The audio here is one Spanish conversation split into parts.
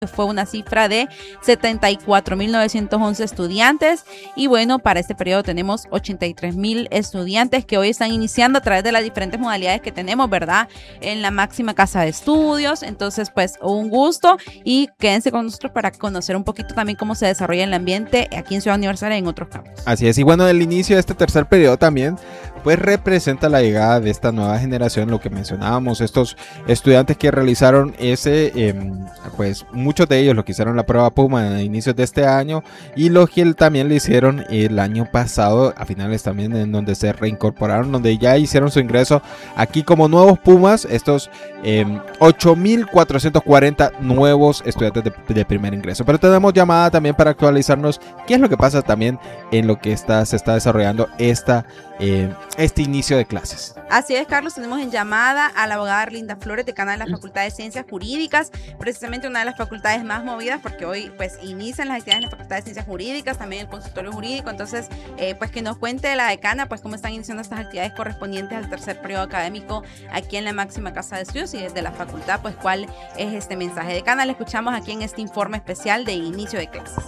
fue una cifra de 74.911 estudiantes y bueno, para este periodo tenemos 83.000 estudiantes que hoy están iniciando a través de las diferentes modalidades que tenemos, ¿verdad? En la máxima casa de estudios. Entonces, pues un gusto y quédense con nosotros para conocer un poquito también cómo se desarrolla el ambiente aquí en Ciudad Universitaria y en otros campos. Así es, y bueno, el inicio de este tercer periodo también pues representa la llegada de esta nueva generación, lo que mencionábamos, estos estudiantes que realizaron pues muchos de ellos lo que hicieron la prueba PUMA a inicios de este año y los que también lo hicieron el año pasado a finales también, en donde se reincorporaron, donde ya hicieron su ingreso aquí como nuevos Pumas, estos 8.440 nuevos estudiantes de primer ingreso. Pero tenemos llamada también para actualizarnos qué es lo que pasa también en lo que se está desarrollando este inicio de clases. Así es, Carlos, tenemos en llamada a la abogada Arlinda Flores, decana de la Facultad de Ciencias Jurídicas, precisamente una de las facultades más movidas porque hoy pues inician las actividades en la Facultad de Ciencias Jurídicas, también el consultorio jurídico. Entonces pues que nos cuente la decana pues cómo están iniciando estas actividades correspondientes al tercer periodo académico aquí en la máxima casa de estudios y desde la facultad pues cuál es este mensaje. Decana, le escuchamos aquí en este informe especial de inicio de clases.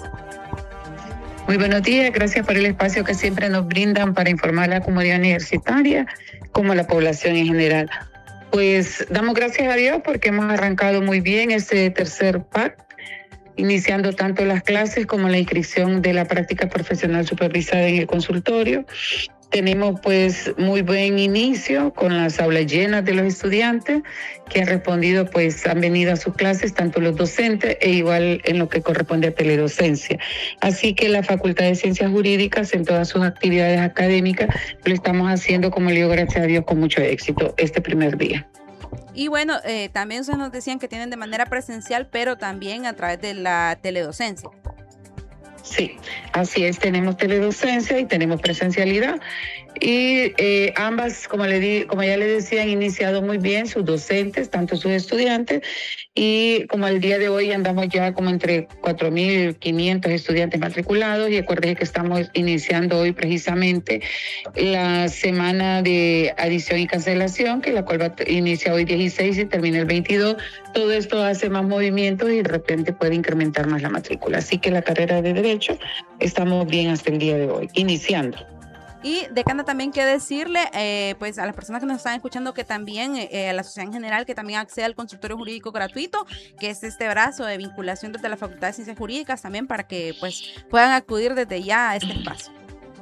Muy buenos días, gracias por el espacio que siempre nos brindan para informar a la comunidad universitaria como a la población en general. Pues damos gracias a Dios porque hemos arrancado muy bien este tercer PAC, iniciando tanto las clases como la inscripción de la práctica profesional supervisada en el consultorio. Tenemos pues muy buen inicio con las aulas llenas de los estudiantes que han respondido, pues han venido a sus clases, tanto los docentes e igual en lo que corresponde a teledocencia. Así que la Facultad de Ciencias Jurídicas en todas sus actividades académicas lo estamos haciendo, como le digo, gracias a Dios, con mucho éxito este primer día. Y bueno, también ustedes nos decían que tienen de manera presencial, pero también a través de la teledocencia. Sí, así es, tenemos teledocencia y tenemos presencialidad y ambas, como ya le decía, han iniciado muy bien sus docentes, tanto sus estudiantes, y como el día de hoy andamos ya como entre 4.500 estudiantes matriculados, y acuérdense que estamos iniciando hoy precisamente la semana de adición y cancelación, que la cual inicia hoy 16 y termina el 22. Todo esto hace más movimientos y de repente puede incrementar más la matrícula. Así que la carrera de Derecho estamos bien hasta el día de hoy, iniciando. Y decana, también que decirle pues a las personas que nos están escuchando que también a la sociedad en general que también acceda al consultorio jurídico gratuito, que es este brazo de vinculación desde la Facultad de Ciencias Jurídicas también, para que pues puedan acudir desde ya a este espacio.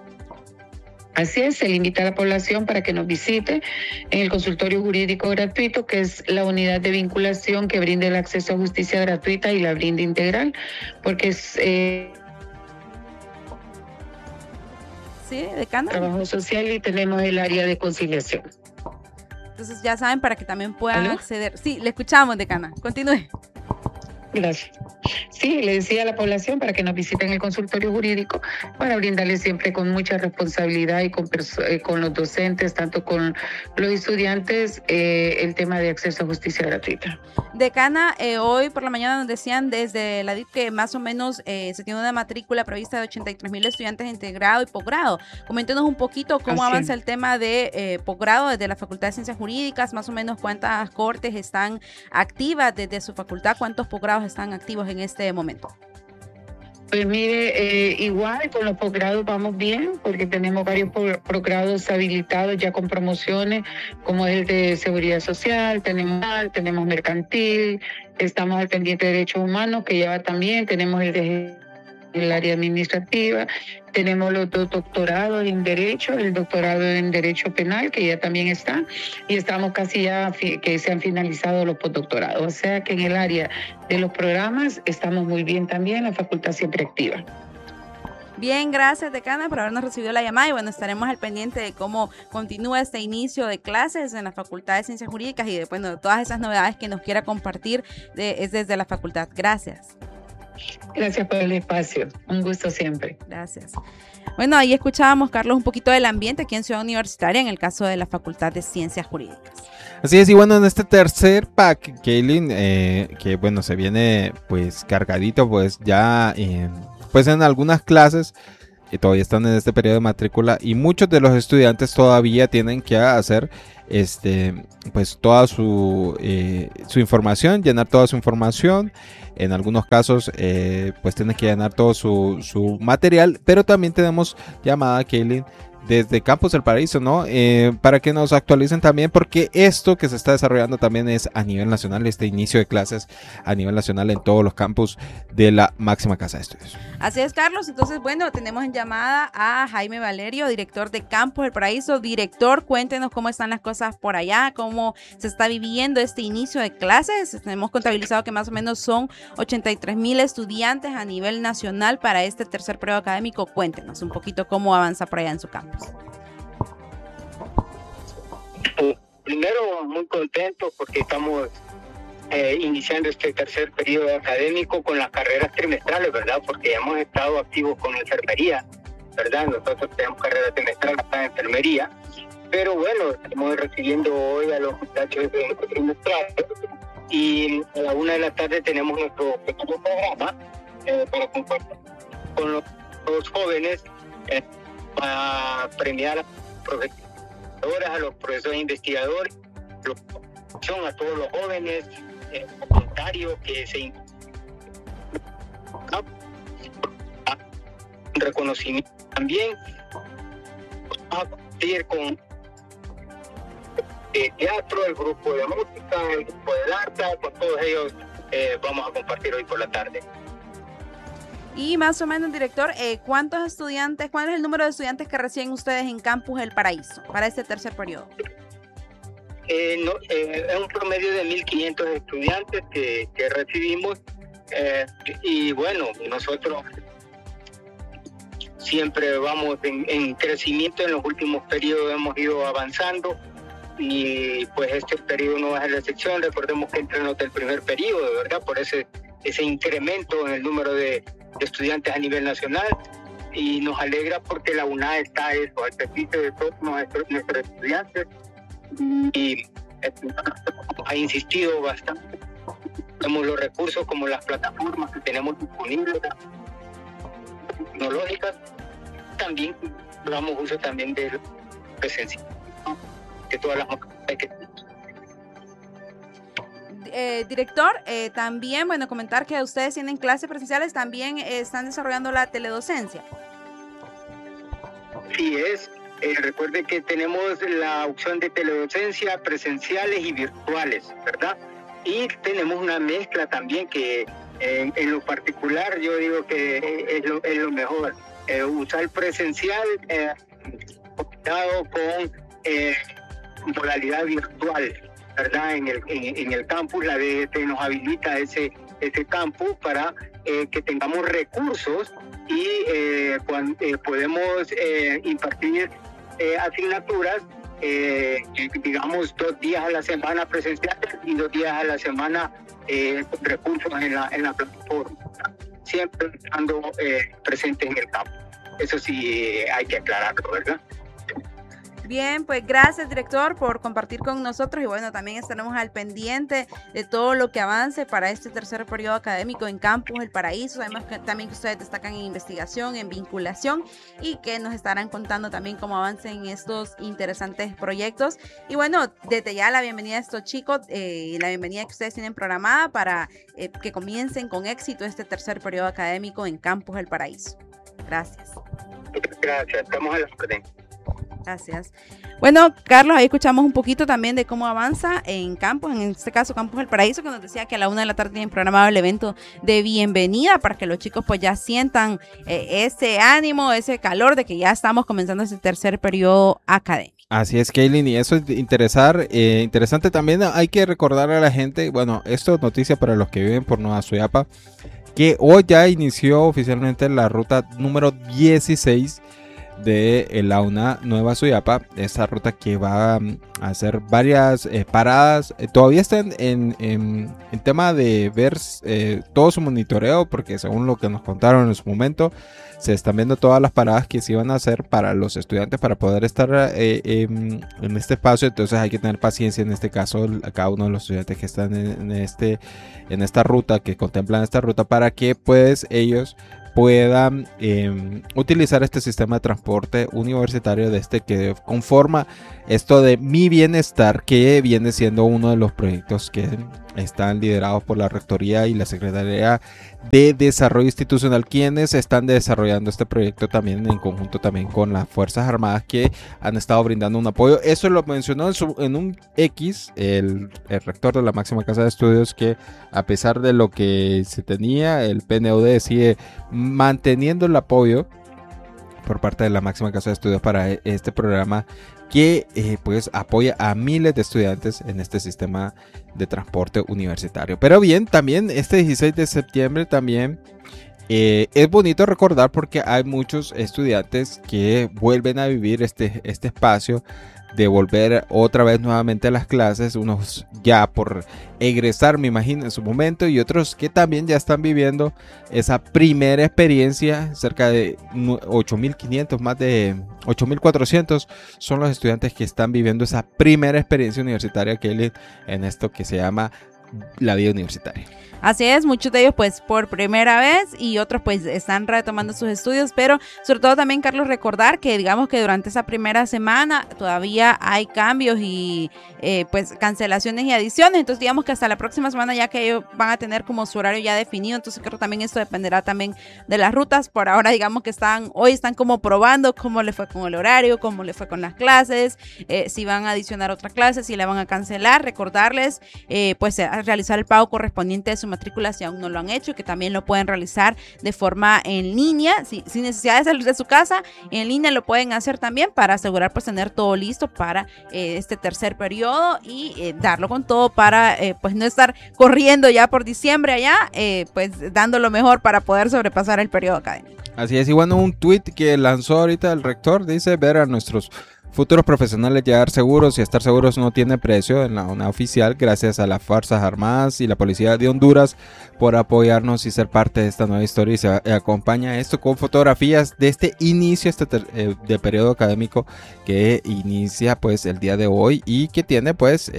Así es, se le invita a la población para que nos visite en el consultorio jurídico gratuito, que es la unidad de vinculación que brinda el acceso a justicia gratuita y la brinda integral, porque es sí, decana. Trabajo social y tenemos el área de conciliación. Entonces ya saben, para que también puedan acceder. Sí, le escuchamos, decana. Continúe. Gracias. Sí, le decía a la población para que nos visiten el consultorio jurídico para brindarles siempre con mucha responsabilidad y con los docentes, tanto con los estudiantes, el tema de acceso a justicia gratuita. Decana, hoy por la mañana nos decían desde la DIP que más o menos se tiene una matrícula prevista de 83.000 estudiantes entre grado y posgrado. Coméntenos un poquito cómo avanza el tema de posgrado desde la Facultad de Ciencias Jurídicas, más o menos cuántas cortes están activas desde su facultad, cuántos posgrados están activos en este momento. Pues mire, igual con los posgrados vamos bien, porque tenemos varios posgrados habilitados ya con promociones, como el de Seguridad Social, tenemos Mercantil, estamos al pendiente de Derechos Humanos, que ya va también, tenemos el área administrativa, tenemos los dos doctorados en Derecho, el doctorado en Derecho Penal, que ya también está, y estamos casi ya que se han finalizado los postdoctorados. O sea que en el área de los programas estamos muy bien también, la facultad siempre activa. Bien, gracias, decana, por habernos recibido la llamada y bueno, estaremos al pendiente de cómo continúa este inicio de clases en la Facultad de Ciencias Jurídicas y de todas esas novedades que nos quiera compartir desde la facultad. Gracias. Gracias por el espacio, un gusto siempre. Gracias. Bueno, ahí escuchábamos, Carlos, un poquito del ambiente aquí en Ciudad Universitaria en el caso de la Facultad de Ciencias Jurídicas. Así es, y bueno, en este tercer pack, Kaylin, que bueno, se viene pues cargadito, pues ya pues en algunas clases todavía están en este periodo de matrícula y muchos de los estudiantes todavía tienen que hacer pues toda su información, llenar toda su información. En algunos casos pues tienen que llenar todo su material, pero también tenemos llamada, Kaylin, desde Campus El Paraíso, ¿no? Para que nos actualicen también, porque esto que se está desarrollando también es a nivel nacional, este inicio de clases a nivel nacional en todos los campus de la máxima casa de estudios. Así es, Carlos. Entonces, bueno, tenemos en llamada a Jaime Valerio, director de Campus El Paraíso. Director, cuéntenos cómo están las cosas por allá, cómo se está viviendo este inicio de clases. Tenemos contabilizado que más o menos son 83,000 estudiantes a nivel nacional para este tercer periodo académico. Cuéntenos un poquito cómo avanza por allá en su campus. Primero, muy contentos porque estamos iniciando este tercer periodo académico con las carreras trimestrales, ¿verdad? Porque hemos estado activos con enfermería, ¿verdad? Nosotros tenemos carrera trimestral para enfermería, pero bueno, estamos recibiendo hoy a los muchachos de trimestral y a la 1 de la tarde tenemos nuestro pequeño programa para compartir con los jóvenes para premiar a los profesores, a los profesores investigadores, a todos los jóvenes voluntarios que se un reconocimiento también. Vamos a compartir con teatro, el grupo de música, el grupo de danza, con todos ellos vamos a compartir hoy por la tarde. Y más o menos, director, ¿cuántos estudiantes, cuál es el número de estudiantes que reciben ustedes en Campus El Paraíso para este tercer periodo? Es un promedio de 1,500 estudiantes que recibimos y bueno, nosotros siempre vamos en crecimiento. En los últimos periodos hemos ido avanzando y pues este periodo no va a ser la excepción. Recordemos que entramos del primer periodo, ¿verdad? Por ese incremento en el número de estudiantes a nivel nacional, y nos alegra porque la UNAD está al servicio de todos nuestros estudiantes y ha insistido bastante. Tenemos los recursos como las plataformas que tenemos disponibles tecnológicas, también damos uso también de presencia de todas las que director, también, bueno, comentar que ustedes tienen clases presenciales, también están desarrollando la teledocencia. Sí es. Recuerde que tenemos la opción de teledocencia presenciales y virtuales, ¿verdad? Y tenemos una mezcla también que en lo particular yo digo que es lo mejor. Usar presencial con modalidad virtual, ¿verdad? En el campus, la DGT nos habilita ese campus para que tengamos recursos y podemos impartir asignaturas, digamos 2 días a la semana presenciales y 2 días a la semana recursos en la plataforma, siempre estando presentes en el campo. Eso sí hay que aclararlo, ¿verdad? Bien, pues gracias, director, por compartir con nosotros y bueno, también estaremos al pendiente de todo lo que avance para este tercer periodo académico en Campus El Paraíso. Sabemos que también que ustedes destacan en investigación, en vinculación y que nos estarán contando también cómo avancen estos interesantes proyectos. Y bueno, desde ya la bienvenida a estos chicos, la bienvenida que ustedes tienen programada para que comiencen con éxito este tercer periodo académico en Campus El Paraíso. Gracias. Gracias, estamos a la orden. Gracias. Bueno, Carlos, ahí escuchamos un poquito también de cómo avanza en Campus, en este caso Campus El Paraíso, que nos decía que a la 1 de la tarde tienen programado el evento de bienvenida para que los chicos pues ya sientan ese ánimo, ese calor de que ya estamos comenzando ese tercer periodo académico. Así es, Kaylin, y eso es interesante también. Hay que recordar a la gente, bueno, esto es noticia para los que viven por Nueva Suyapa, que hoy ya inició oficialmente la ruta número 16 de la UNA Nueva Suyapa, esta ruta que va a hacer varias paradas. Todavía está en tema de ver todo su monitoreo, porque según lo que nos contaron en su momento, se están viendo todas las paradas que se iban a hacer para los estudiantes para poder estar en este espacio. Entonces hay que tener paciencia en este caso a cada uno de los estudiantes que están en esta ruta, que contemplan esta ruta, para que pues ellos puedan utilizar este sistema de transporte universitario de que conforma esto de Mi Bienestar, que viene siendo uno de los proyectos que están liderados por la Rectoría y la Secretaría de Desarrollo Institucional, quienes están desarrollando este proyecto también en conjunto también con las Fuerzas Armadas, que han estado brindando un apoyo. Eso lo mencionó en un X el rector de la máxima casa de estudios, que a pesar de lo que se tenía, el PNUD sigue manteniendo el apoyo por parte de la máxima casa de estudios para este programa que pues apoya a miles de estudiantes en este sistema de transporte universitario. Pero bien, también este 16 de septiembre también es bonito recordar, porque hay muchos estudiantes que vuelven a vivir este espacio de volver otra vez nuevamente a las clases, unos ya por egresar, me imagino, en su momento, y otros que también ya están viviendo esa primera experiencia. Cerca de 8.500, más de 8.400 son los estudiantes que están viviendo esa primera experiencia universitaria, Kelly, en esto que se llama la vida universitaria. Así es, muchos de ellos pues por primera vez y otros pues están retomando sus estudios, pero sobre todo también, Carlos, recordar que digamos que durante esa primera semana todavía hay cambios y pues cancelaciones y adiciones, entonces digamos que hasta la próxima semana ya que ellos van a tener como su horario ya definido, entonces creo que también esto dependerá también de las rutas. Por ahora digamos que hoy están como probando cómo le fue con el horario, cómo le fue con las clases, si van a adicionar otra clase, si la van a cancelar. Recordarles pues a realizar el pago correspondiente de su matrícula si aún no lo han hecho, que también lo pueden realizar de forma en línea, sin necesidad de salir de su casa, en línea lo pueden hacer también para asegurar pues tener todo listo para este tercer periodo y darlo con todo para pues no estar corriendo ya por diciembre allá, pues dando lo mejor para poder sobrepasar el periodo académico. Así es, y bueno, un tweet que lanzó ahorita el rector dice: ver a nuestros futuros profesionales llegar seguros y estar seguros no tiene precio en la UNA oficial. Gracias a las Fuerzas Armadas y la Policía de Honduras por apoyarnos y ser parte de esta nueva historia. Y se acompaña esto con fotografías de este inicio de periodo académico que inicia pues el día de hoy y que tiene pues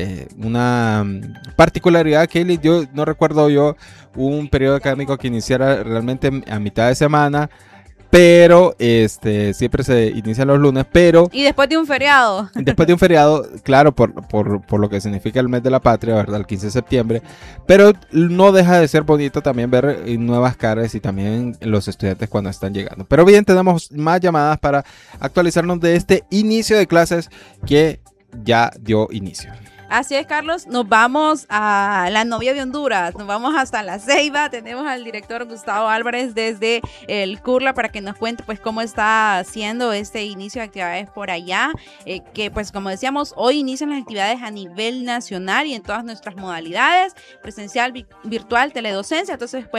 una particularidad, Kelly. Yo no recuerdo un periodo académico que iniciara realmente a mitad de semana, pero siempre se inicia los lunes, pero... Y después de un feriado. Después de un feriado, claro, por lo que significa el mes de la patria, ¿verdad? El 15 de septiembre. Pero no deja de ser bonito también ver nuevas caras y también los estudiantes cuando están llegando. Pero bien, tenemos más llamadas para actualizarnos de este inicio de clases que ya dio inicio. Así es, Carlos, nos vamos a la novia de Honduras, nos vamos hasta La Ceiba, tenemos al director Gustavo Álvarez desde el CURLA para que nos cuente pues cómo está haciendo este inicio de actividades por allá, que pues como decíamos, hoy inician las actividades a nivel nacional y en todas nuestras modalidades, presencial, virtual, teledocencia, entonces pues